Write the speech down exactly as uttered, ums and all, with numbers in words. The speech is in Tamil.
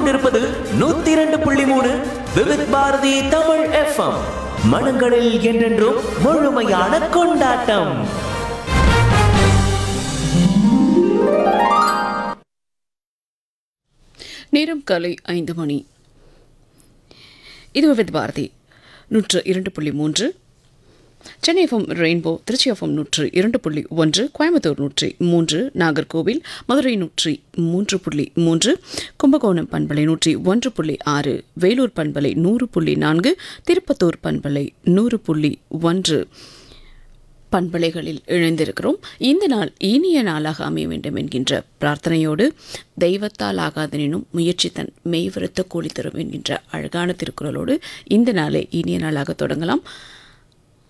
கேட்டுக்கொண்டிருப்பது நூத்தி இரண்டு புள்ளி மூணு விவித் பாரதி தமிழ் எஃப்எம். மனங்களில் என்றென்றும் முழுமையான கொண்டாட்டம். நேரம் காலை ஐந்து மணி. இது விவித் பாரதி நூற்று இரண்டு புள்ளி மூன்று, Chennai FM rainbow, Trichy FM நூற்று இரண்டு புள்ளி ஒன்று, கோயம்புத்தூர் நூற்றி மூன்று, நாகர்கோவில், மதுரை நூற்றி மூன்று புள்ளி மூன்று, கும்பகோணம் பண்பலை நூற்றி ஒன்று புள்ளி ஆறு, வேலூர் பண்பலை நூறு புள்ளி நான்கு, திருப்பத்தூர் பண்பலை நூறு புள்ளி ஒன்று பண்பலைகளில் இணைந்திருக்கிறோம். இந்த நாள் இனிய நாளாக அமைய வேண்டும் என்கின்ற பிரார்த்தனையோடு, தெய்வத்தால் ஆகாதெனினும் முயற்சி தன் மெய்வருத்த கூலி தரும் என்கின்ற அழகான திருக்குறளோடு இந்த நாளை இனிய நாளாக தொடங்கலாம்.